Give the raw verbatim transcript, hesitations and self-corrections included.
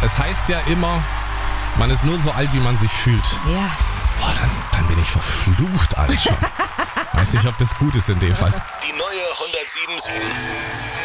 es heißt ja immer, man ist nur so alt, wie man sich fühlt. Ja. Boah, dann, dann bin ich verflucht alt schon. Weiß nicht, ob das gut ist in dem Fall. Die neue hundertsieben Komma sieben.